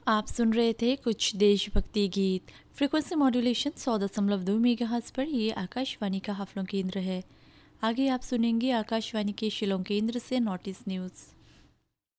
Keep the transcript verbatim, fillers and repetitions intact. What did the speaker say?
आप सुन रहे थे कुछ देशभक्ति गीत। फ्रीक्वेंसी मॉड्यूलेशन सौ दशमलव दो मेगाहर्ट्ज़ पर ये आकाशवाणी का हाफलों केंद्र है। आगे आप सुनेंगे आकाशवाणी के शिलोंग केंद्र से नोटिस न्यूज़।